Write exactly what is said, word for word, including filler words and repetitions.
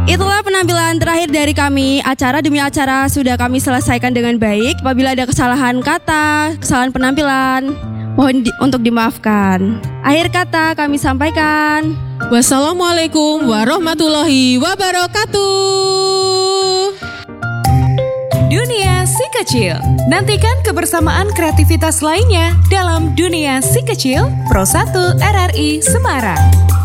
Itulah penampilan terakhir dari kami. Acara demi acara sudah kami selesaikan dengan baik. Apabila ada kesalahan kata, kesalahan penampilan, mohon di, untuk dimaafkan. Akhir kata kami sampaikan. Wassalamualaikum warahmatullahi wabarakatuh. Dunia Si Kecil. Nantikan kebersamaan kreativitas lainnya dalam Dunia Si Kecil Pro satu R R I Semarang.